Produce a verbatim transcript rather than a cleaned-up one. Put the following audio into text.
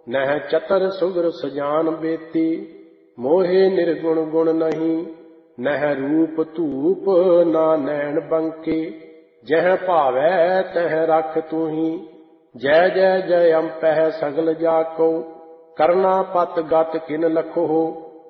ਨਹਿ ਚਤਰ ਸੁਗਰ ਸਜਾਨ ਬੇਤੀ, ਮੋਹੇ ਨਿਰਗੁਣ ਗੁਣ ਨਹੀਂ। ਨਹਿ ਰੂਪ ਧੂਪ ਨਾ ਨੈਣ ਬੰਕੇ, ਜਹ ਭਾਵੈ ਤਹ ਰਖ ਤੂਹੀ। ਜੈ ਜੈ ਜੈ ਅੰਪਹਿ ਸਗਲ ਜਾ ਕਉ, ਕਰਨਾ ਪਤ ਗਤ ਕਿਨ ਲਖੋ।